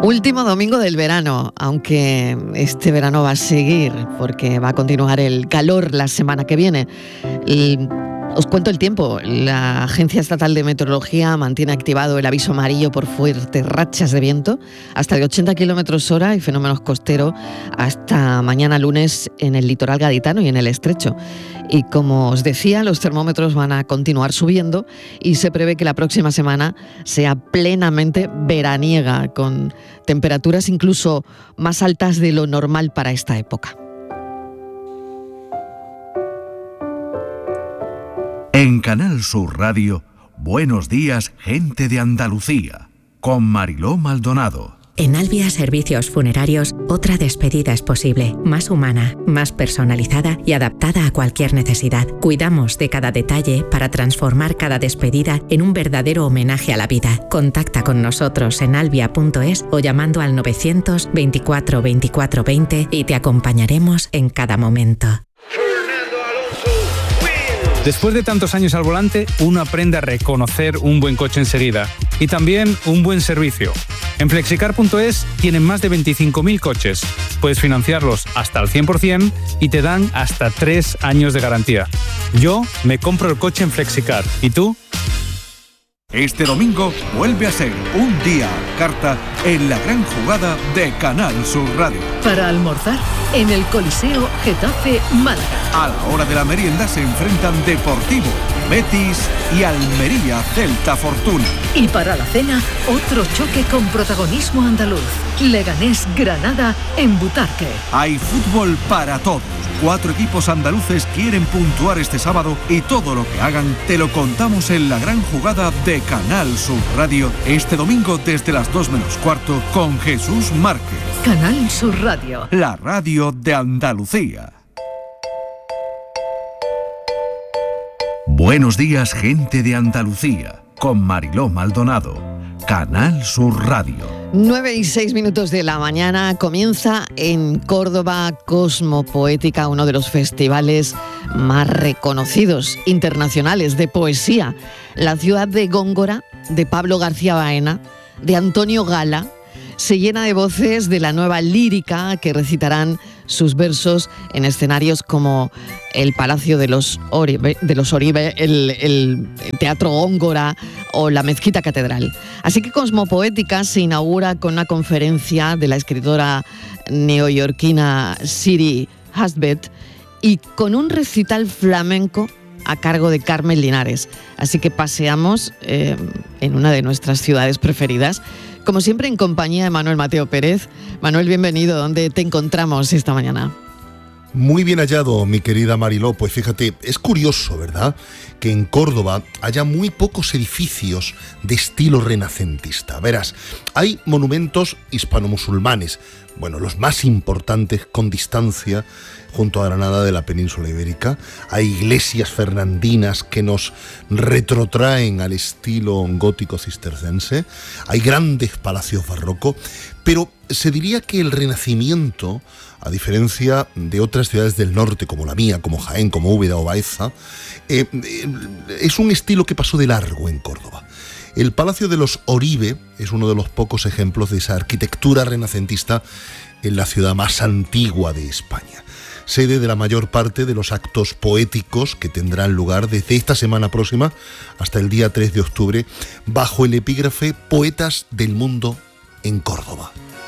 Último domingo del verano, aunque este verano va a seguir porque va a continuar el calor la semana que viene. Os cuento el tiempo. La Agencia Estatal de Meteorología mantiene activado el aviso amarillo por fuertes rachas de viento hasta de 80 km/h y fenómenos costeros hasta mañana lunes en el litoral gaditano y en el estrecho. Y como os decía, los termómetros van a continuar subiendo y se prevé que la próxima semana sea plenamente veraniega, con temperaturas incluso más altas de lo normal para esta época. En Canal Sur Radio, Buenos días, gente de Andalucía, con Mariló Maldonado. En Albia Servicios Funerarios, otra despedida es posible, más humana, más personalizada y adaptada a cualquier necesidad. Cuidamos de cada detalle para transformar cada despedida en un verdadero homenaje a la vida. Contacta con nosotros en albia.es o llamando al 924 24 20 y te acompañaremos en cada momento. Después de tantos años al volante, uno aprende a reconocer un buen coche enseguida y también un buen servicio. En Flexicar.es tienen más de 25.000 coches. Puedes financiarlos hasta el 100% y te dan hasta 3 años de garantía. Yo me compro el coche en Flexicar. ¿Y tú? Este domingo vuelve a ser un día a carta en la gran jugada de Canal Sur Radio. Para almorzar, en el Coliseo Getafe Málaga. A la hora de la merienda se enfrentan Deportivo, Betis y Almería Celta Fortuna. Y para la cena, otro choque con protagonismo andaluz. Leganés Granada en Butarque. Hay fútbol para todos. 4 equipos andaluces quieren puntuar este sábado y todo lo que hagan te lo contamos en la gran jugada de Canal Sur Radio este domingo desde las 2 menos cuarto con Jesús Márquez. Canal Sur Radio. La radio de Andalucía. Buenos días, gente de Andalucía, con Mariló Maldonado. Canal Sur Radio. 9:06 de la mañana comienza en Córdoba Cosmopoética, uno de los festivales más reconocidos internacionales de poesía. La ciudad de Góngora, de Pablo García Baena, de Antonio Gala, se llena de voces de la nueva lírica que recitarán sus versos en escenarios como el Palacio de los Oribe, el Teatro Góngora o la Mezquita Catedral. Así que Cosmopoética se inaugura con una conferencia de la escritora neoyorquina Siri Husband y con un recital flamenco a cargo de Carmen Linares. Así que paseamos en una de nuestras ciudades preferidas, como siempre en compañía de Manuel Mateo Pérez. Manuel, bienvenido. ¿Dónde te encontramos esta mañana? Muy bien hallado, mi querida Mariló. Pues fíjate, es curioso, ¿verdad?, que en Córdoba haya muy pocos edificios de estilo renacentista. Verás, hay monumentos hispano-musulmanes, bueno, los más importantes con distancia, junto a Granada de la península ibérica. Hay iglesias fernandinas que nos retrotraen al estilo gótico cistercense. Hay grandes palacios barrocos, pero se diría que el Renacimiento, a diferencia de otras ciudades del norte, como la mía, como Jaén, como Úbeda o Baeza, es un estilo que pasó de largo en Córdoba. El Palacio de los Oribe es uno de los pocos ejemplos de esa arquitectura renacentista en la ciudad más antigua de España, sede de la mayor parte de los actos poéticos que tendrán lugar desde esta semana próxima hasta el día 3 de octubre, bajo el epígrafe Poetas del Mundo en Córdoba.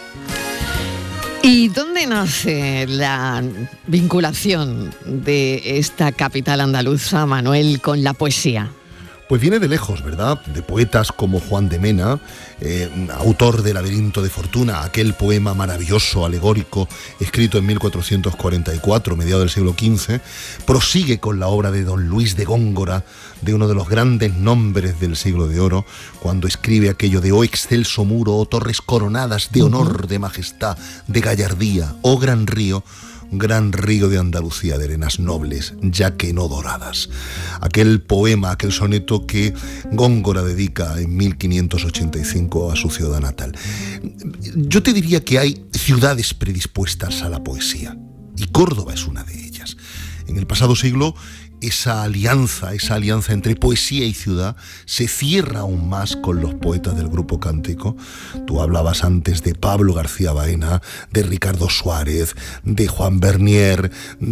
¿Y dónde nace la vinculación de esta capital andaluza, Manuel, con la poesía? Pues viene de lejos, ¿verdad? De poetas como Juan de Mena, autor de Laberinto de Fortuna, aquel poema maravilloso, alegórico, escrito en 1444, mediados del siglo XV, prosigue con la obra de don Luis de Góngora, de uno de los grandes nombres del siglo de oro, cuando escribe aquello de: oh excelso muro, oh torres coronadas de honor, de majestad, de gallardía, oh gran río de Andalucía, de arenas nobles, ya que no doradas. Aquel poema, aquel soneto que Góngora dedica en 1585 a su ciudad natal. Yo te diría que hay ciudades predispuestas a la poesía, y Córdoba es una de ellas. En el pasado siglo esa alianza entre poesía y ciudad se cierra aún más con los poetas del grupo Cántico. Tú hablabas antes de Pablo García Baena, de Ricardo Suárez, de Juan Bernier,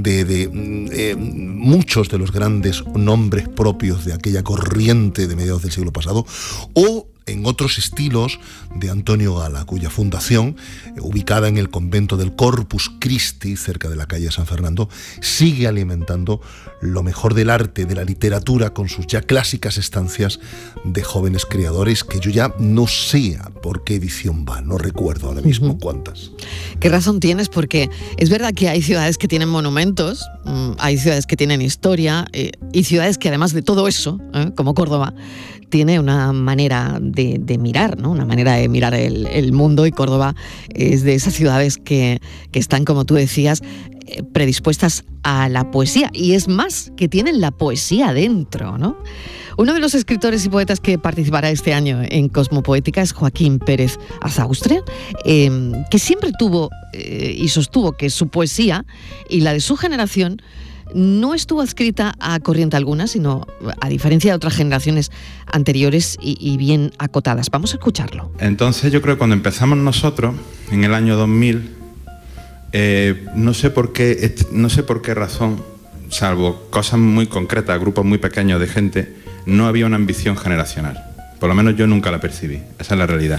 de muchos de los grandes nombres propios de aquella corriente de mediados del siglo pasado, o en otros estilos de Antonio Gala, cuya fundación, ubicada en el convento del Corpus Christi, cerca de la calle San Fernando, sigue alimentando lo mejor del arte, de la literatura, con sus ya clásicas estancias de jóvenes creadores, que yo ya no sé por qué edición va, no recuerdo ahora mismo cuántas. ¿Qué razón tienes? Porque es verdad que hay ciudades que tienen monumentos, hay ciudades que tienen historia, y ciudades que además de todo eso, como Córdoba, tiene una manera de mirar, ¿no? Una manera de mirar el mundo, y Córdoba es de esas ciudades que están, como tú decías, predispuestas a la poesía, y es más, que tienen la poesía dentro, ¿no? Uno de los escritores y poetas que participará este año en Cosmopoética es Joaquín Pérez Azaustre, que siempre tuvo y sostuvo que su poesía y la de su generación no estuvo adscrita a corriente alguna, sino a diferencia de otras generaciones anteriores y bien acotadas. Vamos a escucharlo. Entonces yo creo que cuando empezamos nosotros, en el año 2000, no sé por qué razón, salvo cosas muy concretas, grupos muy pequeños de gente, no había una ambición generacional. Por lo menos yo nunca la percibí, esa es la realidad.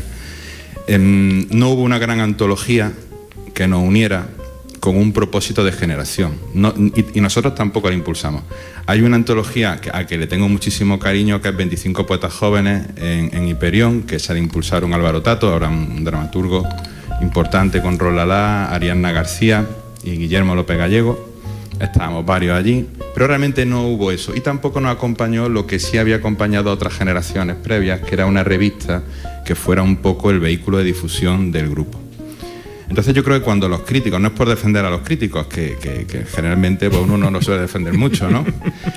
No hubo una gran antología que nos uniera con un propósito de generación, y nosotros tampoco la impulsamos. Hay una antología a que le tengo muchísimo cariño, que es 25 poetas jóvenes en Hiperión, que se ha de impulsar un Álvaro Tato, ahora un dramaturgo importante, con Rolalá, Ariadna García y Guillermo López Gallego. Estábamos varios allí, pero realmente no hubo eso, y tampoco nos acompañó lo que sí había acompañado a otras generaciones previas, que era una revista que fuera un poco el vehículo de difusión del grupo. Entonces yo creo que cuando los críticos, no es por defender a los críticos, que generalmente pues uno no lo suele defender mucho, ¿no?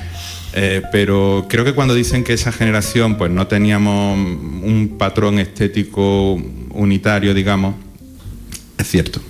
Pero creo que cuando dicen que esa generación pues no teníamos un patrón estético unitario, digamos, es cierto.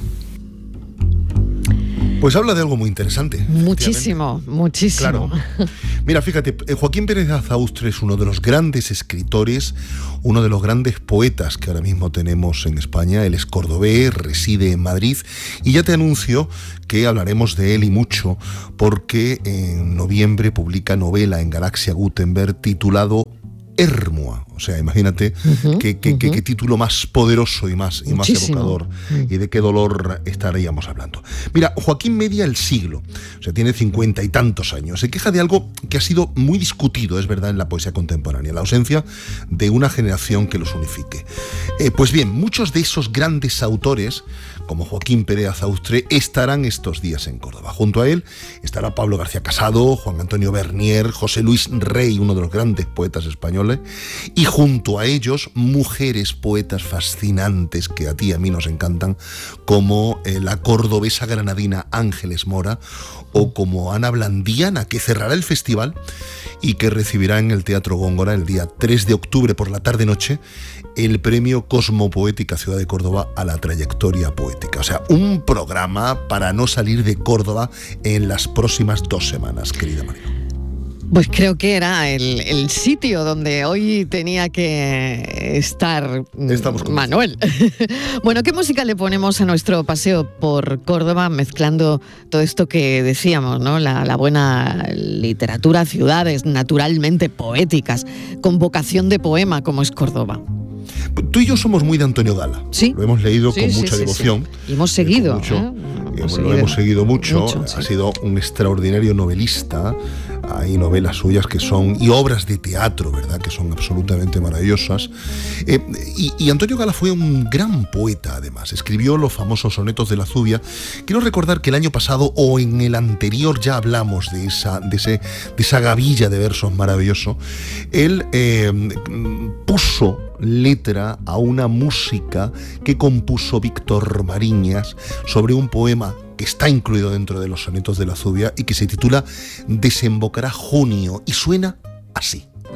Pues habla de algo muy interesante. Muchísimo. Claro. Mira, fíjate, Joaquín Pérez Azaustre es uno de los grandes escritores, uno de los grandes poetas que ahora mismo tenemos en España. Él es cordobés, reside en Madrid, y ya te anuncio que hablaremos de él y mucho, porque en noviembre publica novela en Galaxia Gutenberg titulado Hermua. O sea, imagínate qué título más poderoso y más evocador, y de qué dolor estaríamos hablando. Mira, Joaquín media el siglo, o sea, tiene 50 y tantos años. Se queja de algo que ha sido muy discutido, es verdad, en la poesía contemporánea: la ausencia de una generación que los unifique. Pues bien, muchos de esos grandes autores, como Joaquín Pérez Azaustre, estarán estos días en Córdoba. Junto a él estará Pablo García Casado, Juan Antonio Bernier, José Luis Rey, uno de los grandes poetas españoles, y junto a ellos mujeres poetas fascinantes que a ti y a mí nos encantan, como la cordobesa granadina Ángeles Mora, o como Ana Blandiana, que cerrará el festival y que recibirá en el Teatro Góngora el día 3 de octubre por la tarde-noche el premio Cosmopoética Ciudad de Córdoba a la trayectoria poética. O sea, un programa para no salir de Córdoba en las próximas 2 semanas, querida María. Pues creo que era el sitio donde hoy tenía que estar Manuel. Bueno, ¿qué música le ponemos a nuestro paseo por Córdoba, mezclando todo esto que decíamos, ¿no? La buena literatura, ciudades naturalmente poéticas, con vocación de poema, como es Córdoba? Tú y yo somos muy de Antonio Gala. Sí. Lo hemos leído con mucha devoción. Sí. Y hemos seguido. Lo hemos seguido mucho. Ha sido un extraordinario novelista. Hay novelas suyas que son, y obras de teatro, ¿verdad?, que son absolutamente maravillosas. Y Antonio Gala fue un gran poeta, además. Escribió los famosos sonetos de la Zubia. Quiero recordar que el año pasado o en el anterior ya hablamos de esa gavilla de versos maravilloso. Él puso letra a una música que compuso Víctor Mariñas sobre un poema que está incluido dentro de los sonetos de la Zubia y que se titula Desembocará junio, y suena así.